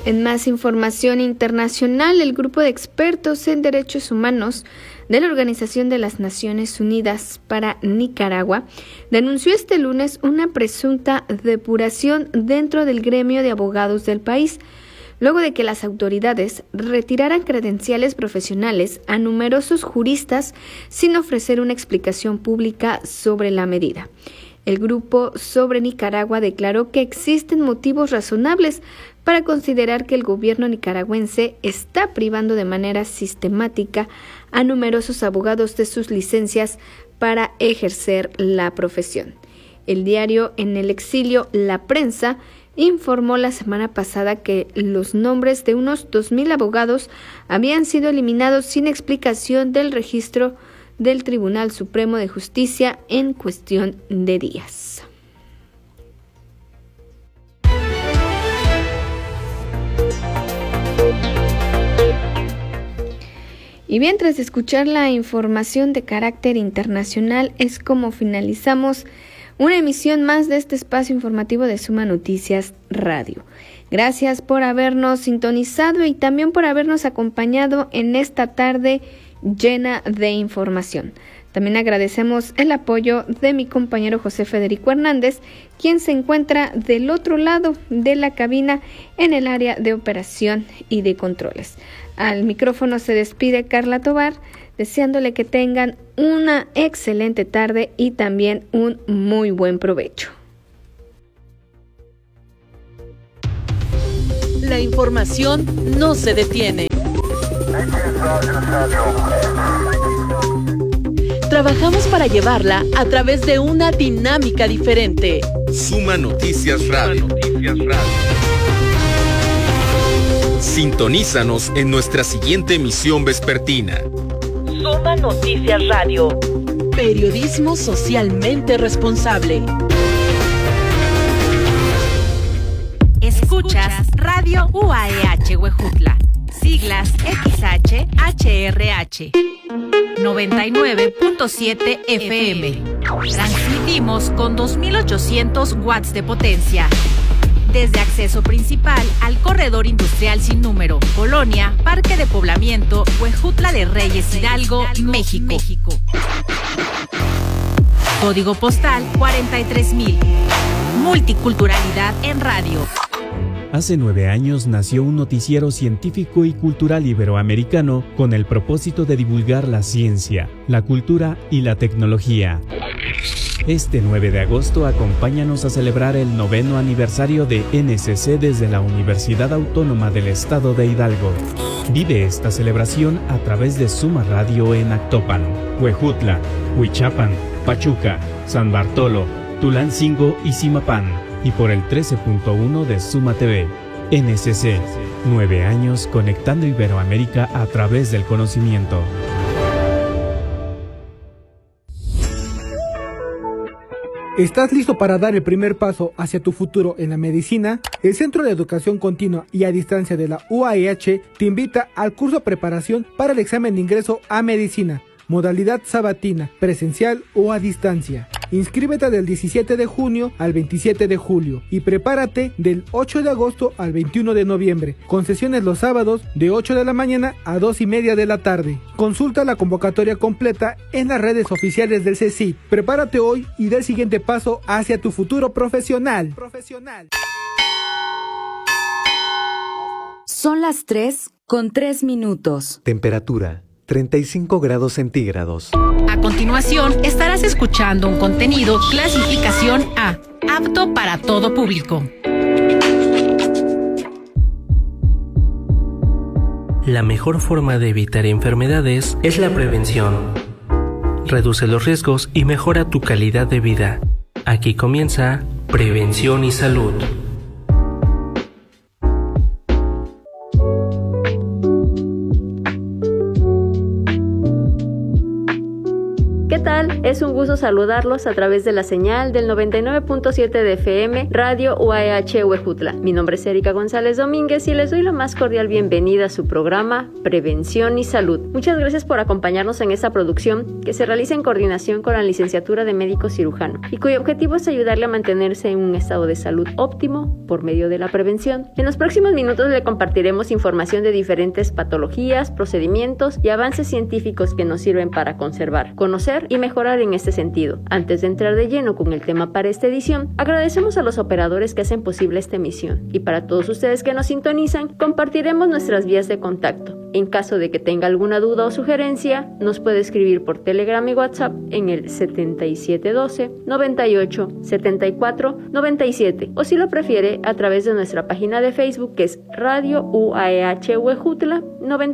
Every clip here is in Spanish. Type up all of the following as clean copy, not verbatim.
En más información internacional, el grupo de expertos en derechos humanos de la Organización de las Naciones Unidas para Nicaragua denunció este lunes una presunta depuración dentro del gremio de abogados del país, luego de que las autoridades retiraran credenciales profesionales a numerosos juristas sin ofrecer una explicación pública sobre la medida. El grupo sobre Nicaragua declaró que existen motivos razonables para considerar que el gobierno nicaragüense está privando de manera sistemática a numerosos abogados de sus licencias para ejercer la profesión. El diario en el exilio La Prensa informó la semana pasada que los nombres de unos 2,000 abogados habían sido eliminados sin explicación del registro del Tribunal Supremo de Justicia en cuestión de días. Y bien, tras escuchar la información de carácter internacional, es como finalizamos una emisión más de este espacio informativo de Suma Noticias Radio. Gracias por habernos sintonizado y también por habernos acompañado en esta tarde llena de información. También agradecemos el apoyo de mi compañero José Federico Hernández, quien se encuentra del otro lado de la cabina en el área de operación y de controles. Al micrófono se despide Carla Tovar, deseándole que tengan una excelente tarde y también un muy buen provecho. La información no se detiene. Trabajamos para llevarla a través de una dinámica diferente. Suma Noticias Radio. Sintonízanos en nuestra siguiente emisión vespertina. Suma Noticias Radio. Periodismo socialmente responsable. Escuchas Radio UAEH Huejutla. Siglas XHHRH 99.7 FM. Transmitimos con 2,800 watts de potencia. Desde acceso principal al corredor industrial sin número, Colonia, Parque de Poblamiento, Huejutla de Reyes Hidalgo, México. Código postal 43,000. Multiculturalidad en radio. Hace 9 años nació un noticiero científico y cultural iberoamericano con el propósito de divulgar la ciencia, la cultura y la tecnología. Este 9 de agosto acompáñanos a celebrar el 9º aniversario de NCC desde la Universidad Autónoma del Estado de Hidalgo. Vive esta celebración a través de Suma Radio en Actopan, Huejutla, Huichapan, Pachuca, San Bartolo, Tulancingo y Zimapán, y por el 13.1 de Suma TV. NCC, 9 años conectando Iberoamérica a través del conocimiento. ¿Estás listo para dar el primer paso hacia tu futuro en la medicina? El Centro de Educación Continua y a Distancia de la UAEH te invita al curso de preparación para el examen de ingreso a medicina, modalidad sabatina, presencial o a distancia. Inscríbete del 17 de junio al 27 de julio y prepárate del 8 de agosto al 21 de noviembre, con sesiones los sábados de 8 de la mañana a 2:30 de la tarde. Consulta la convocatoria completa en las redes oficiales del CECIT. Prepárate hoy y da el siguiente paso hacia tu futuro profesional. Son las 3:03. Temperatura 35 grados centígrados. A continuación, estarás escuchando un contenido clasificación A, apto para todo público. La mejor forma de evitar enfermedades es la prevención. Reduce los riesgos y mejora tu calidad de vida. Aquí comienza Prevención y Salud. Es un gusto saludarlos a través de la señal del 99.7 de FM Radio UAH Huejutla. Mi nombre es Erika González Domínguez y les doy la más cordial bienvenida a su programa Prevención y Salud. Muchas gracias por acompañarnos en esta producción que se realiza en coordinación con la licenciatura de médico cirujano y cuyo objetivo es ayudarle a mantenerse en un estado de salud óptimo por medio de la prevención. En los próximos minutos le compartiremos información de diferentes patologías, procedimientos y avances científicos que nos sirven para conservar, conocer y mejorar en este sentido. Antes de entrar de lleno con el tema para esta edición, agradecemos a los operadores que hacen posible esta emisión y para todos ustedes que nos sintonizan, compartiremos nuestras vías de contacto. En caso de que tenga alguna duda o sugerencia, nos puede escribir por Telegram y WhatsApp en el 7712 98 74 97 o si lo prefiere a través de nuestra página de Facebook que es Radio UAH Huejutla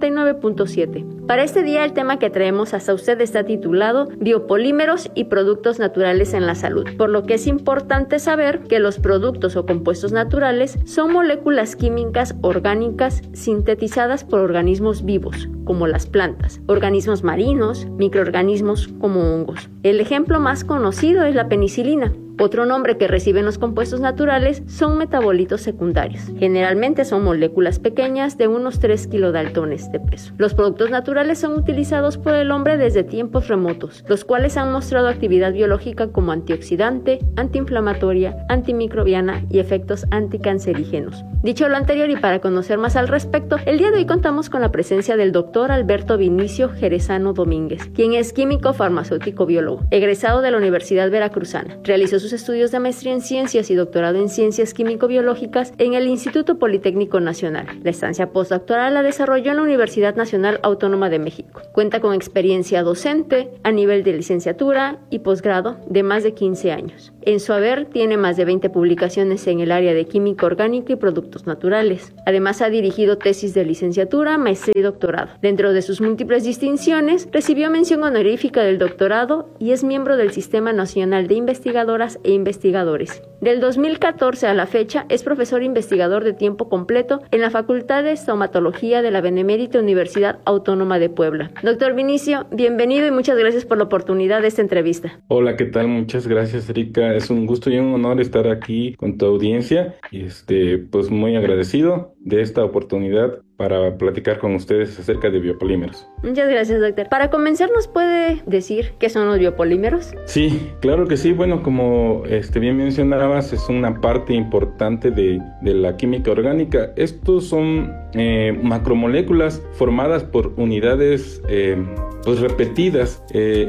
99.7. Para este día el tema que traemos hasta usted está titulado Biopolímeros y productos naturales en la salud, por lo que es importante saber que los productos o compuestos naturales son moléculas químicas orgánicas sintetizadas por organismos vivos, como las plantas, organismos marinos, microorganismos como hongos. El ejemplo más conocido es la penicilina. Otro nombre que reciben los compuestos naturales son metabolitos secundarios. Generalmente son moléculas pequeñas de unos 3 kilodaltones de peso. Los productos naturales son utilizados por el hombre desde tiempos remotos, los cuales han mostrado actividad biológica como antioxidante, antiinflamatoria, antimicrobiana y efectos anticancerígenos. Dicho lo anterior y para conocer más al respecto, el día de hoy contamos con la presencia del Dr. Alberto Vinicio Jerezano Domínguez, quien es químico farmacéutico biólogo, egresado de la Universidad Veracruzana. Realizó sus estudios de maestría en ciencias y doctorado en ciencias químico-biológicas en el Instituto Politécnico Nacional. La estancia postdoctoral la desarrolló en la Universidad Nacional Autónoma de México. Cuenta con experiencia docente a nivel de licenciatura y posgrado de más de 15 años. En su haber tiene más de 20 publicaciones en el área de química orgánica y productos naturales. Además ha dirigido tesis de licenciatura, maestría y doctorado. Dentro de sus múltiples distinciones, recibió mención honorífica del doctorado y es miembro del Sistema Nacional de Investigadoras e Investigadores. Del 2014 a la fecha es profesor investigador de tiempo completo en la Facultad de Estomatología de la Benemérita Universidad Autónoma de Puebla. Doctor Vinicio, bienvenido y muchas gracias por la oportunidad de esta entrevista. Hola, ¿qué tal? Muchas gracias, Erika. Es un gusto y un honor estar aquí con tu audiencia y pues muy agradecido de esta oportunidad para platicar con ustedes acerca de biopolímeros. Muchas gracias, doctor. Para comenzar, ¿nos puede decir qué son los biopolímeros? Sí, claro que sí. Bueno, como bien mencionabas, es una parte importante de la química orgánica. Estos son macromoléculas formadas por unidades pues repetidas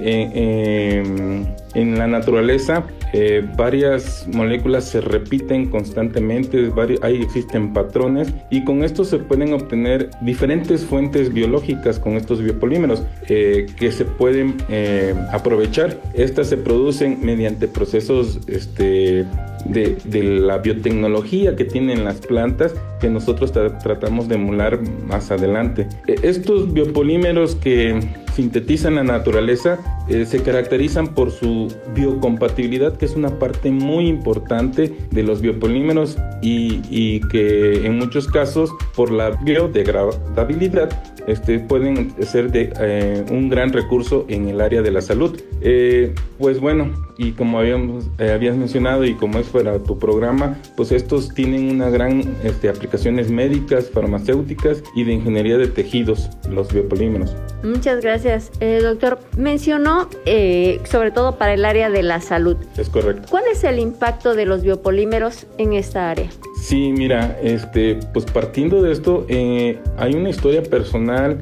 en la naturaleza. Varias moléculas se repiten constantemente, existen patrones y con esto se pueden obtener diferentes fuentes biológicas con estos biopolímeros que se pueden aprovechar. Estas se producen mediante procesos de la biotecnología que tienen las plantas que nosotros tratamos de emular más adelante. Estos biopolímeros que sintetizan la naturaleza se caracterizan por su biocompatibilidad, que es una parte muy importante de los biopolímeros y que en muchos casos por la biodegradabilidad pueden ser un gran recurso en el área de la salud. Pues bueno, y como habías mencionado y como es para tu programa, pues estos tienen una gran aplicaciones médicas, farmacéuticas y de ingeniería de tejidos, los biopolímeros. Muchas gracias, doctor. Mencionó sobre todo para el área de la salud. Es correcto. ¿Cuál es el impacto de los biopolímeros en esta área? Sí, mira, pues partiendo de esto, hay una historia personal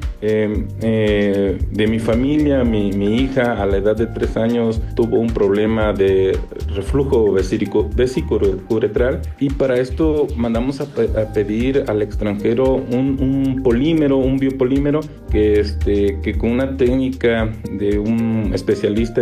de mi familia. Mi hija a la edad de 3 años tuvo un problema de reflujo vesicouretral y para esto mandamos a pedir al extranjero un polímero, un biopolímero que con una técnica de un especialista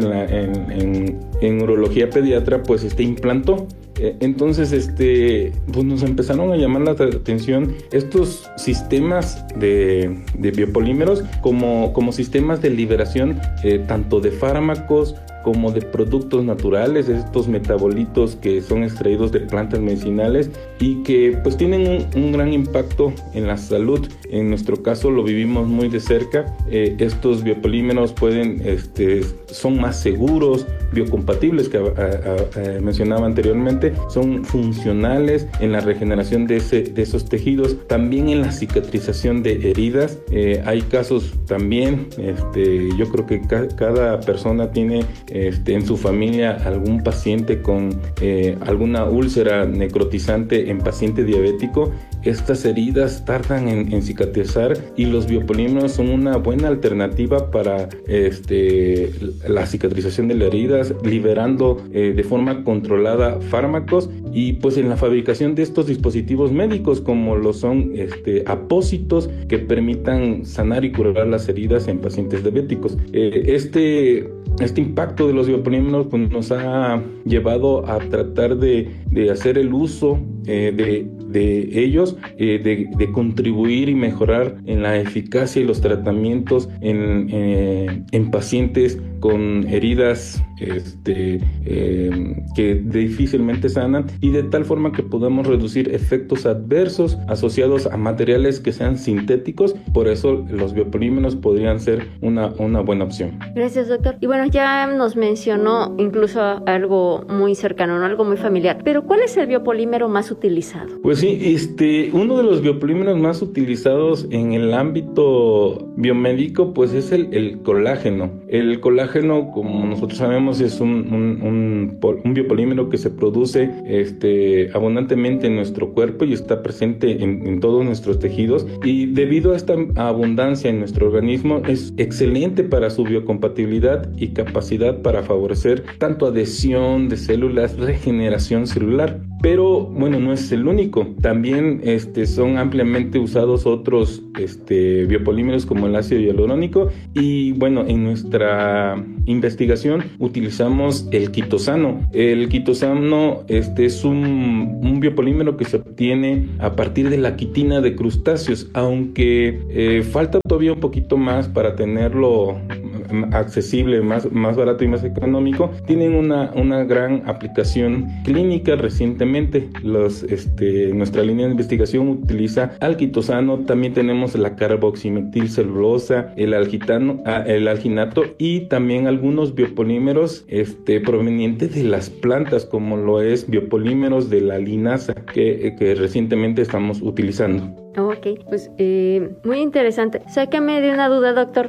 en urología pediatra pues implantó. Entonces pues nos empezaron a llamar la atención estos sistemas de biopolímeros como sistemas de liberación tanto de fármacos como de productos naturales, estos metabolitos que son extraídos de plantas medicinales y que pues tienen un gran impacto en la salud. En nuestro caso lo vivimos muy de cerca. Estos biopolímeros pueden son más seguros, biocompatibles, que mencionaba anteriormente, son funcionales en la regeneración de esos tejidos, también en la cicatrización de heridas. Hay casos también, yo creo que cada persona tiene en su familia algún paciente con alguna úlcera necrotizante en paciente diabético. Estas heridas tardan en cicatrizar y los biopolímeros son una buena alternativa para la cicatrización de las heridas, liberando de forma controlada fármacos y pues en la fabricación de estos dispositivos médicos como lo son apósitos que permitan sanar y curar las heridas en pacientes diabéticos. Este impacto de los biopolímeros pues, nos ha llevado a tratar de hacer el uso de ellos, de contribuir y mejorar en la eficacia y los tratamientos en pacientes con heridas que difícilmente sanan y de tal forma que podamos reducir efectos adversos asociados a materiales que sean sintéticos. Por eso los biopolímeros podrían ser una buena opción. Gracias, doctor. Y bueno, ya nos mencionó incluso algo muy cercano, ¿no? Algo muy familiar. Pero ¿cuál es el biopolímero más utilizado? Pues sí, uno de los biopolímeros más utilizados en el ámbito biomédico pues es el colágeno. El colágeno, como nosotros sabemos, es un biopolímero que se produce abundantemente en nuestro cuerpo y está presente en todos nuestros tejidos, y debido a esta abundancia en nuestro organismo es excelente para su biocompatibilidad y capacidad para favorecer tanto adhesión de células, regeneración celular. Pero bueno, no es el único. También son ampliamente usados otros biopolímeros como el ácido hialurónico, y bueno, en nuestra investigación utilizamos el quitosano. El quitosano es un biopolímero que se obtiene a partir de la quitina de crustáceos, aunque falta todavía un poquito más para tenerlo accesible, más barato y más económico. Tienen una gran aplicación clínica recientemente. Nuestra línea de investigación utiliza al quitosano. También tenemos la carboximetilcelulosa, el alginato y también algunos biopolímeros provenientes de las plantas, como lo es biopolímeros de la linaza que recientemente estamos utilizando. Ok, pues muy interesante. Sácame de una duda, doctor.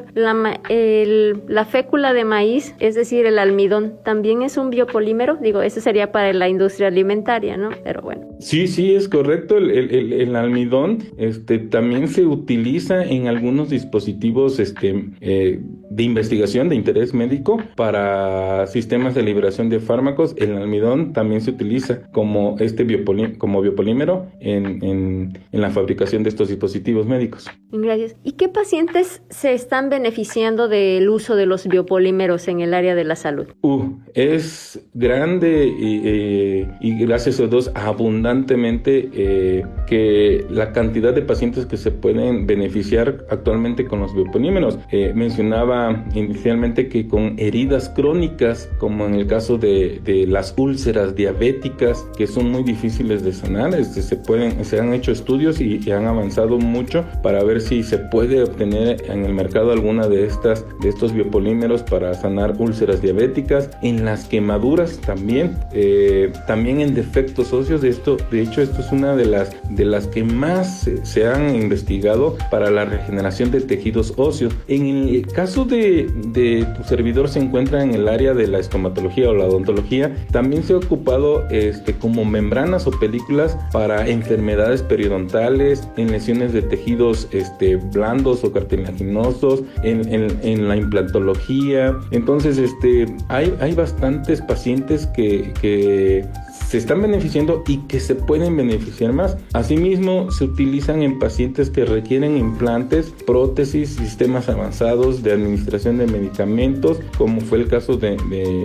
La fécula de maíz, es decir, el almidón, ¿también es un biopolímero? Digo, eso sería para la industria alimentaria, ¿no? Pero bueno. Sí, es correcto. El almidón también se utiliza en algunos dispositivos de investigación de interés médico para sistemas de liberación de fármacos. El almidón también se utiliza como biopolímero en la fabricación de estos dispositivos médicos. Gracias. ¿Y qué pacientes se están beneficiando del uso de los biopolímeros en el área de la salud? Es grande y gracias a Dios abundantemente que la cantidad de pacientes que se pueden beneficiar actualmente con los biopolímeros. Mencionaba inicialmente que con heridas crónicas, como en el caso de las úlceras diabéticas, que son muy difíciles de sanar, se han hecho estudios y han avanzado mucho para ver si se puede obtener en el mercado alguna de estos biopolímeros para sanar úlceras diabéticas, en las quemaduras también en defectos óseos. De hecho, esto es una de las que más se han investigado para la regeneración de tejidos óseos. En el caso de tu servidor se encuentra en el área de la estomatología o la odontología. También se ha ocupado como membranas o películas para enfermedades periodontales, en lesiones de tejidos blandos o cartilaginosos, en la implantología. Entonces hay bastantes pacientes que se están beneficiando y que se pueden beneficiar más. Asimismo, se utilizan en pacientes que requieren implantes, prótesis, sistemas avanzados de administración de medicamentos, como fue el caso de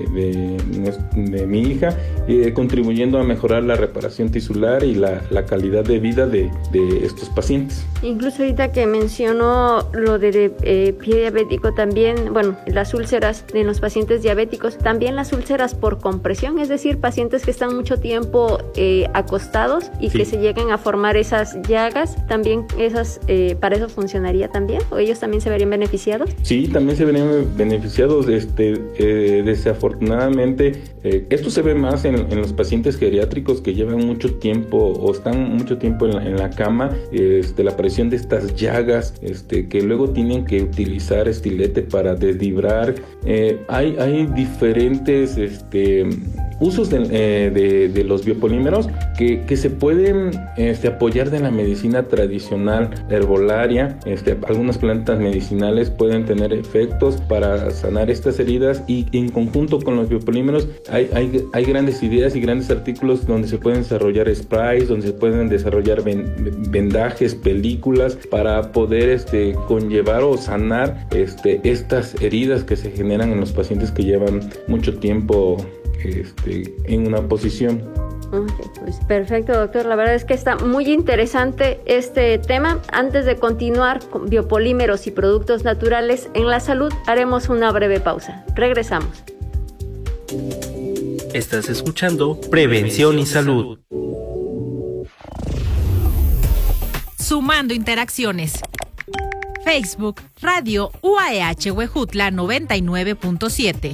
mi hija, contribuyendo a mejorar la reparación tisular y la calidad de vida de estos pacientes. Incluso ahorita que mencionó lo de pie diabético, también, bueno, las úlceras de los pacientes diabéticos, también las úlceras por compresión, es decir, pacientes que están mucho mucho tiempo acostados y que se lleguen a formar esas llagas, también para eso funcionaría también, o ellos también se verían beneficiados. Sí, también se verían beneficiados. Desafortunadamente, esto se ve más en los pacientes geriátricos que llevan mucho tiempo o están mucho tiempo en la cama, la aparición de estas llagas, que luego tienen que utilizar estilete para desdibrar. Hay diferentes usos de los biopolímeros que se pueden apoyar de la medicina tradicional herbolaria. Algunas plantas medicinales pueden tener efectos para sanar estas heridas, y en conjunto con los biopolímeros hay grandes ideas y grandes artículos donde se pueden desarrollar sprays, donde se pueden desarrollar vendajes, películas para poder conllevar o sanar estas heridas que se generan en los pacientes que llevan mucho tiempo en una posición. Okay, pues perfecto, doctor. La verdad es que está muy interesante este tema. Antes de continuar con biopolímeros y productos naturales en la salud, haremos una breve pausa. Regresamos. Estás escuchando Prevención y Salud. Sumando interacciones. Facebook, Radio UAEH Huejutla 99.7.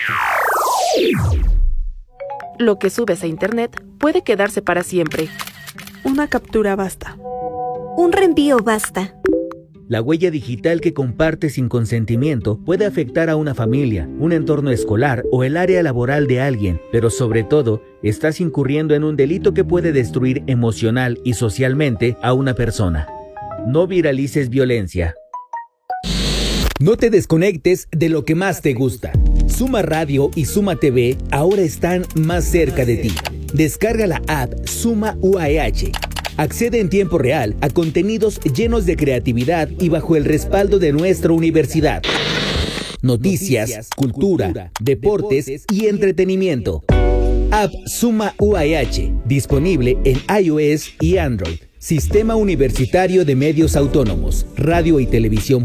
Lo que subes a internet puede quedarse para siempre. Una captura basta. Un reenvío basta. La huella digital que compartes sin consentimiento puede afectar a una familia, un entorno escolar o el área laboral de alguien, pero sobre todo, estás incurriendo en un delito que puede destruir emocional y socialmente a una persona. No viralices violencia. No te desconectes de lo que más te gusta. Suma Radio y Suma TV ahora están más cerca de ti. Descarga la app Suma UAEH. Accede en tiempo real a contenidos llenos de creatividad y bajo el respaldo de nuestra universidad. Noticias, cultura, deportes y entretenimiento. App Suma UAEH, disponible en iOS y Android. Sistema Universitario de Medios Autónomos, Radio y Televisión